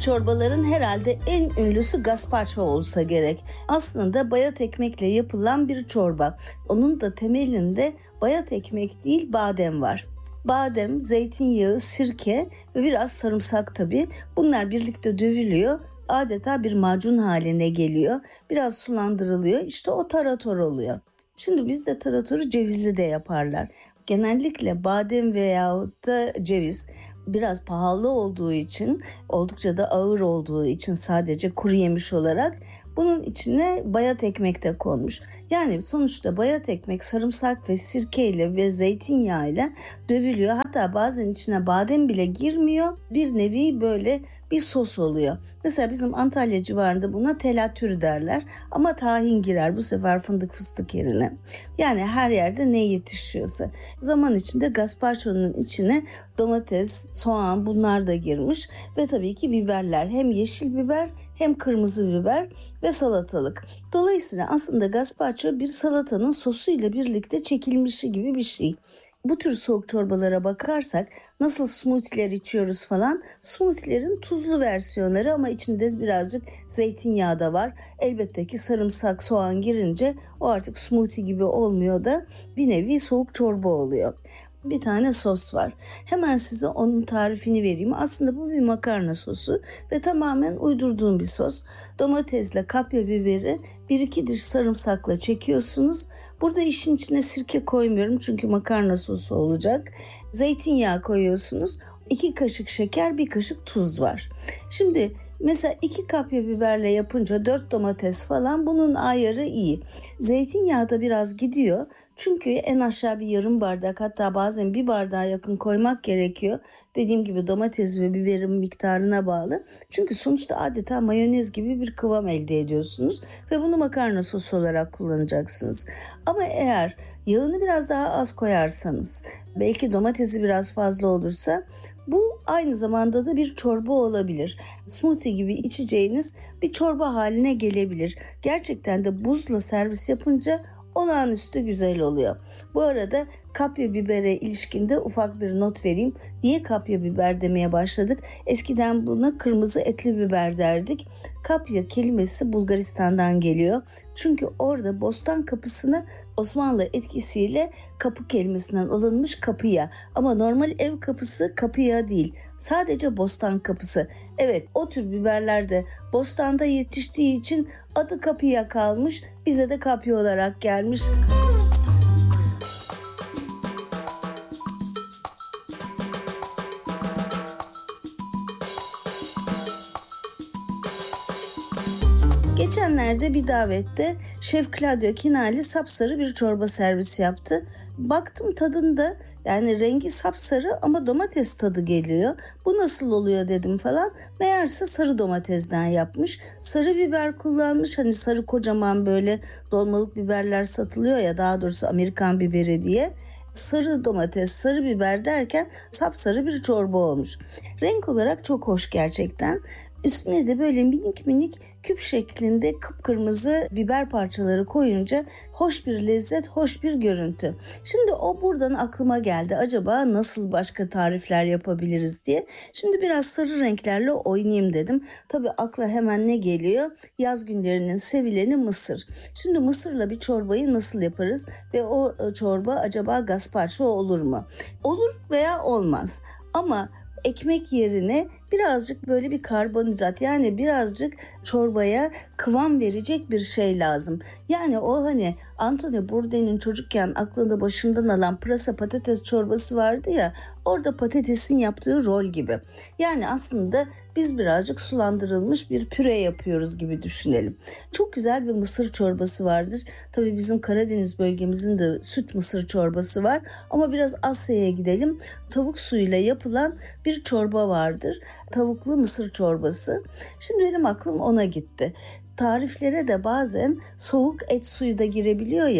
çorbaların herhalde en ünlüsü gazpacho olsa gerek. Aslında bayat ekmekle yapılan bir çorba. Onun da temelinde bayat ekmek değil badem var. Badem, zeytinyağı, sirke ve biraz sarımsak tabii. Bunlar birlikte dövülüyor. Adeta bir macun haline geliyor. Biraz sulandırılıyor. İşte o tarator oluyor. Şimdi bizde taratoru cevizli de yaparlar. Genellikle badem veyahut da ceviz biraz pahalı olduğu için, oldukça da ağır olduğu için sadece kuru yemiş olarak bunun içine bayat ekmek de konmuş. Yani sonuçta bayat ekmek sarımsak ve sirkeyle ve zeytinyağıyla dövülüyor. Hatta bazen içine badem bile girmiyor. Bir nevi böyle bir sos oluyor. Mesela bizim Antalya civarında buna telatür derler. Ama tahin girer bu sefer fındık fıstık yerine. Yani her yerde ne yetişiyorsa. Zaman içinde gazpacho'nun içine domates, soğan bunlar da girmiş. Ve tabii ki biberler. Hem yeşil biber hem kırmızı biber ve salatalık. Dolayısıyla aslında gazpacho bir salatanın sosuyla birlikte çekilmişi gibi bir şey. Bu tür soğuk çorbalara bakarsak nasıl smoothie'ler içiyoruz falan, smoothie'lerin tuzlu versiyonları ama içinde birazcık zeytinyağı da var. Elbette ki sarımsak, soğan girince o artık smoothie gibi olmuyor da bir nevi soğuk çorba oluyor. Bir tane sos var. Hemen size onun tarifini vereyim. Aslında bu bir makarna sosu ve tamamen uydurduğum bir sos. Domatesle kapya biberi 1-2 diş sarımsakla çekiyorsunuz. Burada işin içine sirke koymuyorum çünkü makarna sosu olacak. Zeytinyağı koyuyorsunuz. 2 kaşık şeker, 1 kaşık tuz var. Şimdi mesela 2 kapya biberle yapınca 4 domates falan, bunun ayarı iyi. Zeytinyağı da biraz gidiyor. Çünkü en aşağı bir yarım bardak, hatta bazen 1 bardağa yakın koymak gerekiyor. Dediğim gibi domates ve biberin miktarına bağlı. Çünkü sonuçta adeta mayonez gibi bir kıvam elde ediyorsunuz ve bunu makarna sosu olarak kullanacaksınız. Ama eğer yağını biraz daha az koyarsanız, belki domatesi biraz fazla olursa, bu aynı zamanda da bir çorba olabilir. Smoothie gibi içeceğiniz bir çorba haline gelebilir. Gerçekten de buzla servis yapınca olağanüstü güzel oluyor. Bu arada kapya bibere ilişkinde ufak bir not vereyim. Niye kapya biber demeye başladık? Eskiden buna kırmızı etli biber derdik. Kapya kelimesi Bulgaristan'dan geliyor. Çünkü orada Bostan Kapısı'na Osmanlı etkisiyle kapı kelimesinden alınmış kapıya. Ama normal ev kapısı kapıya değil. Sadece Bostan Kapısı. Evet, o tür biberler de Bostan'da yetiştiği için adı kapıya kalmış. Bize de kapya olarak gelmiş. Geçenlerde bir davette Şef Claudio Kinali sapsarı bir çorba servisi yaptı. Baktım tadında, yani rengi sapsarı ama domates tadı geliyor. Bu nasıl oluyor dedim falan. Meğerse sarı domatesden yapmış. Sarı biber kullanmış. Hani sarı kocaman böyle dolmalık biberler satılıyor ya, daha doğrusu Amerikan biberi diye. Sarı domates, sarı biber derken sapsarı bir çorba olmuş. Renk olarak çok hoş gerçekten. Üstüne de böyle minik minik küp şeklinde kıpkırmızı biber parçaları koyunca hoş bir lezzet, hoş bir görüntü. Şimdi o buradan aklıma geldi. Acaba nasıl başka tarifler yapabiliriz diye. Şimdi biraz sarı renklerle oynayayım dedim. Tabii akla hemen ne geliyor? Yaz günlerinin sevileni mısır. Şimdi mısırla bir çorbayı nasıl yaparız? Ve o çorba acaba gazpacho olur mu? Olur veya olmaz. Ama ekmek yerine birazcık böyle bir karbonhidrat, yani birazcık çorbaya kıvam verecek bir şey lazım. Yani o hani Anthony Bourdain'in çocukken aklında başından alan pırasa patates çorbası vardı ya, orada patatesin yaptığı rol gibi. Yani aslında biz birazcık sulandırılmış bir püre yapıyoruz gibi düşünelim. Çok güzel bir mısır çorbası vardır. Tabii bizim Karadeniz bölgemizin de süt mısır çorbası var. Ama biraz Asya'ya gidelim. Tavuk suyuyla yapılan bir çorba vardır. Tavuklu mısır çorbası. Şimdi benim aklım ona gitti. Tariflere de bazen soğuk et suyu da girebiliyor ya.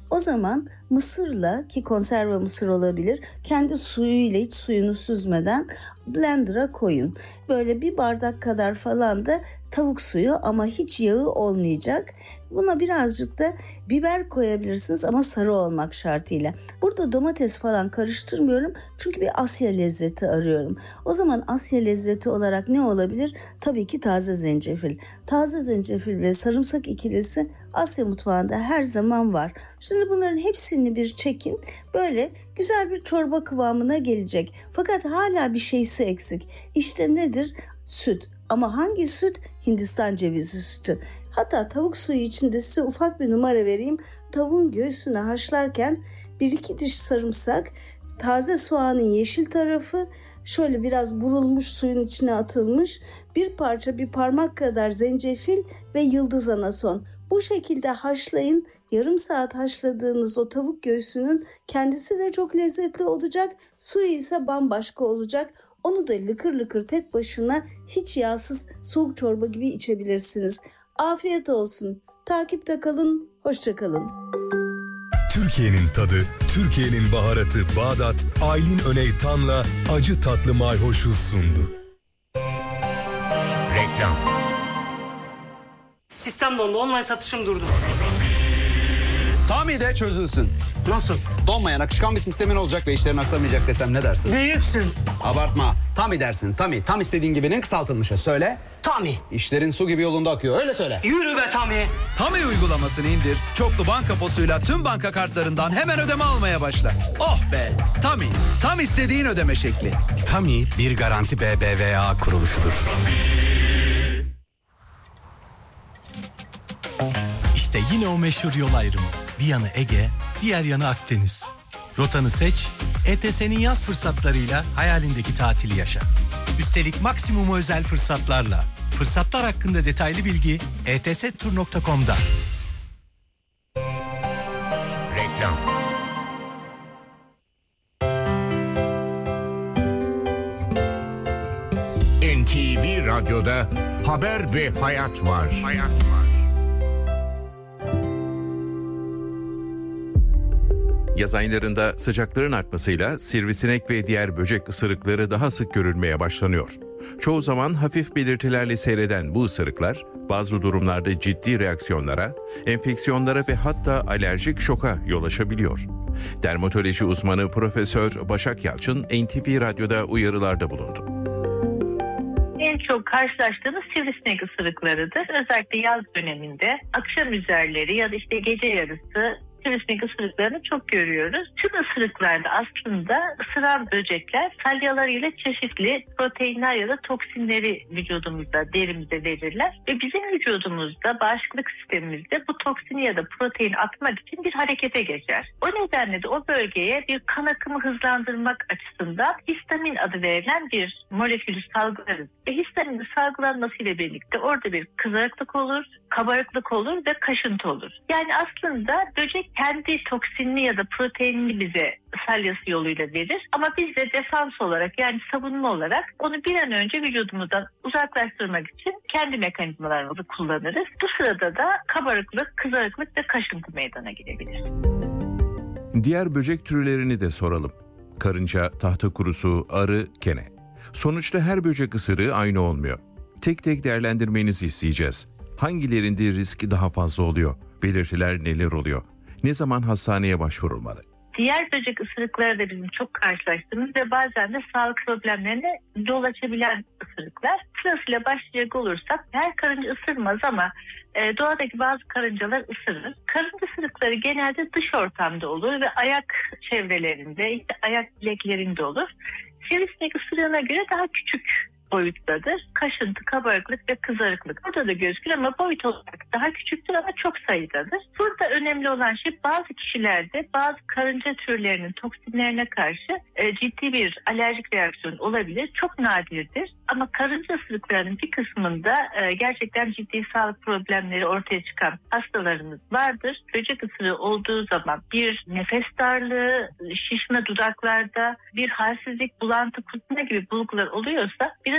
O zaman mısırla, ki konserve mısır olabilir, kendi suyuyla hiç suyunu süzmeden blender'a koyun. Böyle bir bardak kadar falan da tavuk suyu ama hiç yağı olmayacak. Buna birazcık da biber koyabilirsiniz ama sarı olmak şartıyla. Burada domates falan karıştırmıyorum çünkü bir Asya lezzeti arıyorum. O zaman Asya lezzeti olarak ne olabilir? Tabii ki taze zencefil. Taze zencefil ve sarımsak ikilisi Asya mutfağında her zaman var. Şimdi bunların hepsini bir çekin. Böyle güzel bir çorba kıvamına gelecek. Fakat hala bir şeysi eksik. İşte nedir? Süt. Ama hangi süt? Hindistan cevizi sütü. Hatta tavuk suyu içinde size ufak bir numara vereyim. Tavuğun göğsünü haşlarken 1-2 diş sarımsak, taze soğanın yeşil tarafı şöyle biraz burulmuş suyun içine atılmış, bir parmak kadar zencefil ve yıldız anason. Bu şekilde haşlayın. Yarım saat haşladığınız o tavuk göğsünün kendisi de çok lezzetli olacak. Suyu ise bambaşka olacak. Onu da lıkır lıkır tek başına hiç yağsız soğuk çorba gibi içebilirsiniz. Afiyet olsun. Takipte kalın. Hoşça kalın. Türkiye'nin tadı, Türkiye'nin baharatı Bağdat, Aylin Öney Tan'la acı tatlı mayhoşu sundu. Reklam. Sistem dondu, online satışım durdu. Tam iyi de çözülsün. Nasıl? Donmayan akışkan bir sistemin olacak ve işlerin aksamayacak desem ne dersin? Büyüksün. Abartma. Tam iyi dersin. Tam istediğin gibinin kısaltılmışı. Söyle. Tami. İşlerin su gibi yolunda akıyor. Öyle söyle. Yürü be Tami. Tami uygulamasını indir. Çoklu banka posuyla tüm banka kartlarından hemen ödeme almaya başla. Oh be. Tami. Tam istediğin ödeme şekli. Tami bir Garanti BBVA kuruluşudur. İşte yine o meşhur yol ayrımı. Bir yanı Ege, diğer yanı Akdeniz. Rotanı seç, ETS'nin yaz fırsatlarıyla hayalindeki tatili yaşa. Üstelik maksimum özel fırsatlarla. Fırsatlar hakkında detaylı bilgi etstur.com'da. Reklam. NTV Radyo'da haber ve hayat var. Yaz aylarında sıcakların artmasıyla sivrisinek ve diğer böcek ısırıkları daha sık görülmeye başlanıyor. Çoğu zaman hafif belirtilerle seyreden bu ısırıklar bazı durumlarda ciddi reaksiyonlara, enfeksiyonlara ve hatta alerjik şoka yol açabiliyor. Dermatoloji uzmanı Profesör Başak Yalçın NTV Radyo'da uyarılarda bulundu. En çok karşılaştığımız sivrisinek ısırıklarıdır. Özellikle yaz döneminde akşam üzerleri ya da işte gece yarısı sivrisinek ısırıklarını çok görüyoruz. Tüm ısırıklarda aslında ısıran böcekler salyalarıyla çeşitli proteinler ya da toksinleri vücudumuzda, derimize verirler. Ve bizim vücudumuzda, bağışıklık sistemimizde bu toksini ya da protein atmak için bir harekete geçer. O nedenle de o bölgeye bir kan akımı hızlandırmak açısından histamin adı verilen bir molekülü salgılarız. Ve histaminin salgılanmasıyla birlikte orada bir kızarıklık olur, kabarıklık olur ve kaşıntı olur. Yani aslında böcek kendi toksinini ya da proteinini bize salyası yoluyla verir. Ama biz de defans olarak, yani savunma olarak onu bir an önce vücudumuzdan uzaklaştırmak için kendi mekanizmalarımızı kullanırız. Bu sırada da kabarıklık, kızarıklık ve kaşıntı meydana gelebilir. Diğer böcek türlerini de soralım. Karınca, tahtakurusu, arı, kene. Sonuçta her böcek ısırığı aynı olmuyor. Tek tek değerlendirmenizi isteyeceğiz. Hangilerinde risk daha fazla oluyor? Belirtiler neler oluyor? Ne zaman hastaneye başvurulmalı? Diğer böcek ısırıkları da bizim çok karşılaştığımız ve bazen de sağlık problemlerine yol açabilen ısırıklar. Sırasıyla başlayacak olursak her karınca ısırmaz ama doğadaki bazı karıncalar ısırır. Karınca ısırıkları genelde dış ortamda olur ve ayak çevrelerinde, işte ayak bileklerinde olur. Sivrisinek ısırığına göre daha küçük boyuttadır. Kaşıntı, kabarıklık ve kızarıklık. Burada da gözükür ama boyut olarak daha küçüktür ama çok sayıdadır. Burada önemli olan şey bazı kişilerde bazı karınca türlerinin toksinlerine karşı ciddi bir alerjik reaksiyon olabilir. Çok nadirdir. Ama karınca ısırıklarının bir kısmında gerçekten ciddi sağlık problemleri ortaya çıkan hastalarımız vardır. Böcek ısırığı olduğu zaman bir nefes darlığı, şişme dudaklarda, bir halsizlik, bulantı, kusma gibi bulgular oluyorsa biraz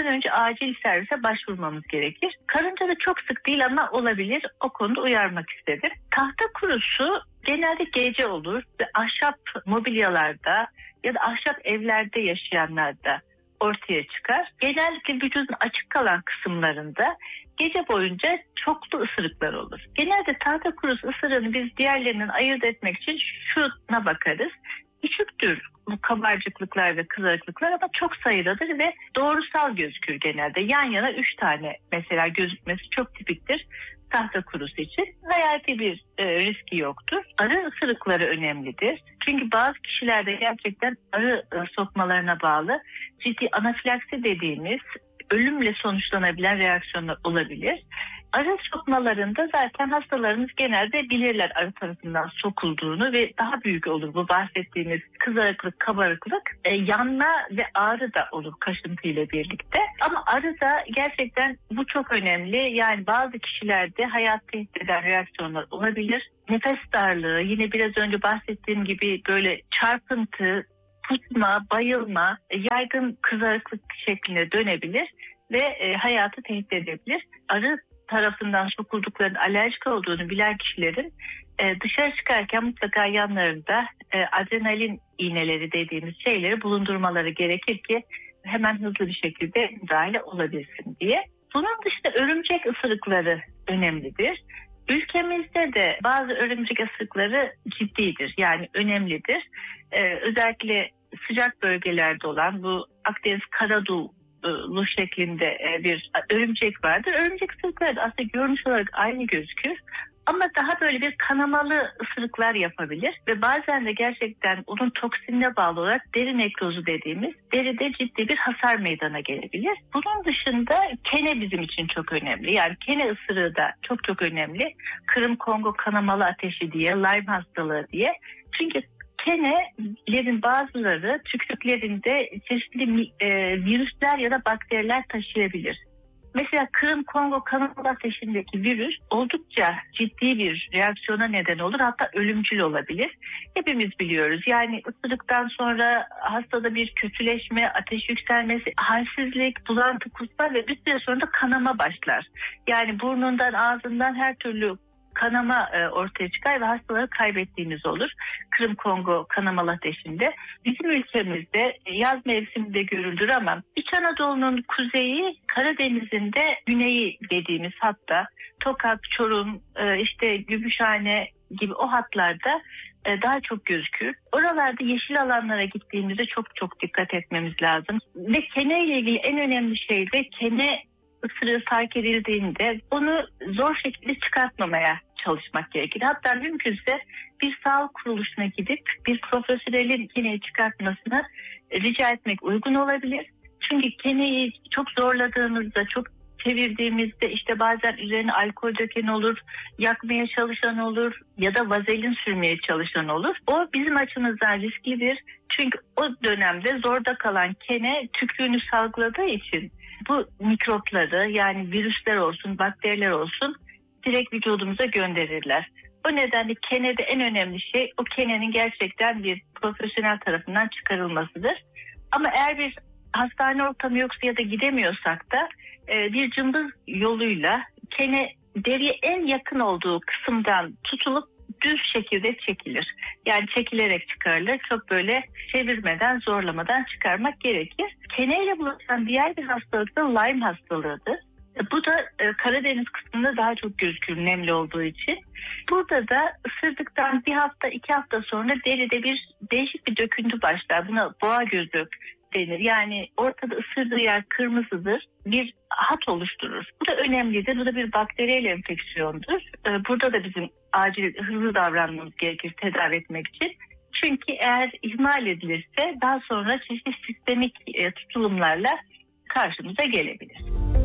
bir an önce acil servise başvurmamız gerekir. Karıncada çok sık değil ama olabilir. O konuda uyarmak istedim. Tahta kurusu genelde gece olur ve ahşap mobilyalarda ya da ahşap evlerde yaşayanlarda ortaya çıkar. Genellikle vücudun açık kalan kısımlarında gece boyunca çoklu ısırıklar olur. Genelde tahta kurusu ısırığını biz diğerlerinden ayırt etmek için şuna bakarız. Küçüktür bu kabarcıklıklar ve kızarıklıklar ama çok sayıdadır ve doğrusal gözükür genelde. Yan yana 3 tane mesela gözükmesi çok tipiktir tahta kurusu için. Hayati bir riski yoktur. Arı ısırıkları önemlidir. Çünkü bazı kişilerde gerçekten arı sokmalarına bağlı ciddi anafilaksi dediğimiz ölümle sonuçlanabilen reaksiyonlar olabilir. Arı sokmalarında zaten hastalarımız genelde bilirler arı tarafından sokulduğunu ve daha büyük olur bu bahsettiğimiz kızarıklık, kabarıklık. Yanma ve ağrı da olur kaşıntı ile birlikte. Ama arı da gerçekten bu çok önemli. Yani bazı kişilerde hayat tehdit eden reaksiyonlar olabilir. Nefes darlığı, yine biraz önce bahsettiğim gibi böyle çarpıntı, kusma, bayılma, yaygın kızarıklık şeklinde dönebilir ve hayatı tehdit edebilir. Arı tarafından sokulduklarının alerjik olduğunu bilen kişilerin dışarı çıkarken mutlaka yanlarında adrenalin iğneleri dediğimiz şeyleri bulundurmaları gerekir ki hemen hızlı bir şekilde müdahale olabilsin diye. Bunun dışında örümcek ısırıkları önemlidir. Ülkemizde de bazı örümcek ısırıkları ciddidir, yani önemlidir. Özellikle sıcak bölgelerde olan bu Akdeniz Karadulu şeklinde bir örümcek vardır. Örümcek ısırıkları da aslında görünüş olarak aynı gözükür. Ama daha böyle bir kanamalı ısırıklar yapabilir ve bazen de gerçekten onun toksinine bağlı olarak deri nekrozu dediğimiz deride ciddi bir hasar meydana gelebilir. Bunun dışında kene bizim için çok önemli. Yani kene ısırığı da çok çok önemli. Kırım Kongo kanamalı ateşi diye, Lyme hastalığı diye. Çünkü kenelerin bazıları tükürüklerinde çeşitli virüsler ya da bakteriler taşıyabilir. Mesela Kırım Kongo kanamalı ateşindeki virüs oldukça ciddi bir reaksiyona neden olur. Hatta ölümcül olabilir. Hepimiz biliyoruz. Yani ısırıktan sonra hastada bir kötüleşme, ateş yükselmesi, halsizlik, bulantı, kusma ve bir süre sonra da kanama başlar. Yani burnundan, ağzından her türlü kanama ortaya çıkar ve hastaları kaybettiğimiz olur. Kırım Kongo kanamalı ateşinde. Bizim ülkemizde yaz mevsiminde görülür ama İç Anadolu'nun kuzeyi, Karadeniz'in de güneyi dediğimiz hatta Tokat, Çorum, işte Gümüşhane gibi o hatlarda daha çok gözükür. Oralarda yeşil alanlara gittiğimizde çok çok dikkat etmemiz lazım. Ve kene ile ilgili en önemli şey de kene ısırığı fark edildiğinde onu zor şekilde çıkartmamaya çalışmak gerekir. Hatta mümkünse bir sağlık kuruluşuna gidip bir profesyonelin keneyi çıkartmasını rica etmek uygun olabilir. Çünkü keneyi çok zorladığımızda, çok çevirdiğimizde işte bazen üzerine alkol döken olur, yakmaya çalışan olur ya da vazelin sürmeye çalışan olur. O bizim açımızdan risklidir. Çünkü o dönemde zorda kalan kene tükrüğünü salgıladığı için bu mikropları, yani virüsler olsun, bakteriler olsun direkt vücudumuza gönderirler. O nedenle kenede en önemli şey o kenenin gerçekten bir profesyonel tarafından çıkarılmasıdır. Ama eğer bir hastane ortamı yoksa ya da gidemiyorsak da bir cımbız yoluyla kene deriye en yakın olduğu kısımdan tutulup düz şekilde çekilir. Yani çekilerek çıkarılır. Çok böyle çevirmeden, zorlamadan çıkarmak gerekir. Keneyle bulaşan diğer bir hastalık da Lyme hastalığıdır. Bu da Karadeniz kısmında daha çok gözükür nemli olduğu için. Burada da ısırdıktan bir hafta, 2 hafta sonra deride bir değişik bir döküntü başlar. Buna boğa gözü denir. Yani ortada ısırdığı yer kırmızıdır. Bir hat oluşturur. Bu da önemlidir. Bu da bir bakteriyel enfeksiyondur. Burada da bizim acil hızlı davranmamız gerekir tedavi etmek için. Çünkü eğer ihmal edilirse daha sonra çeşitli sistemik tutulumlarla karşımıza gelebilir.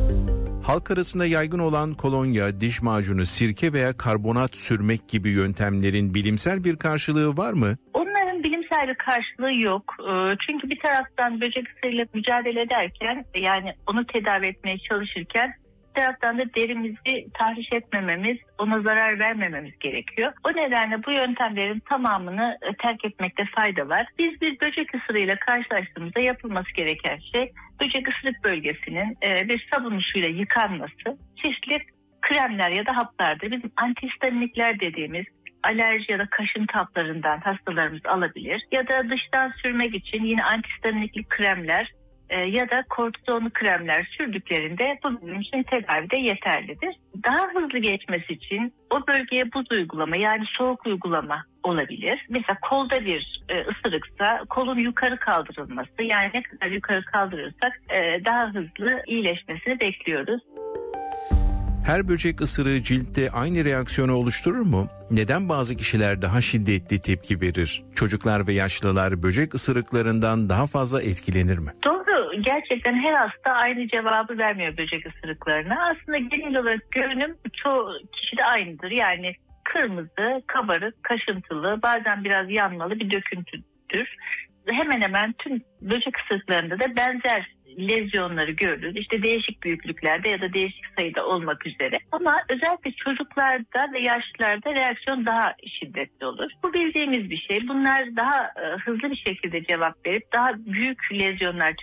Halk arasında yaygın olan kolonya, diş macunu, sirke veya karbonat sürmek gibi yöntemlerin bilimsel bir karşılığı var mı? Onların bilimsel bir karşılığı yok. Çünkü bir taraftan böcek ısırığıyla mücadele ederken, yani onu tedavi etmeye çalışırken taraftan da derimizi tahriş etmememiz, ona zarar vermememiz gerekiyor. O nedenle bu yöntemlerin tamamını terk etmekte fayda var. Biz bir böcek ısırığıyla karşılaştığımızda yapılması gereken şey böcek ısırık bölgesinin bir sabunlu suyla yıkanması, çeşitli kremler ya da haplardır. Bizim antihistaminikler dediğimiz alerji ya da kaşıntı haplarından hastalarımız alabilir. Ya da dıştan sürmek için yine antihistaminikli kremler ya da kortizonlu kremler sürdüklerinde bu bizim için tedavide yeterlidir. Daha hızlı geçmesi için o bölgeye buz uygulama yani soğuk uygulama olabilir. Mesela kolda bir ısırıksa kolun yukarı kaldırılması, yani ne kadar yukarı kaldırırsak daha hızlı iyileşmesini bekliyoruz. Her böcek ısırığı ciltte aynı reaksiyonu oluşturur mu? Neden bazı kişiler daha şiddetli tepki verir? Çocuklar ve yaşlılar böcek ısırıklarından daha fazla etkilenir mi? Doğru. Gerçekten her hasta aynı cevabı vermiyor böcek ısırıklarına. Aslında genel olarak görünüm çoğu kişide aynıdır. Yani kırmızı, kabarık, kaşıntılı, bazen biraz yanmalı bir döküntüdür. Hemen hemen tüm böcek ısırıklarında da benzer lezyonları görürüz. İşte değişik büyüklüklerde ya da değişik sayıda olmak üzere. Ama özellikle çocuklarda ve yaşlılarda reaksiyon daha şiddetli olur. Bu bildiğimiz bir şey. Bunlar daha hızlı bir şekilde cevap verip daha büyük lezyonlar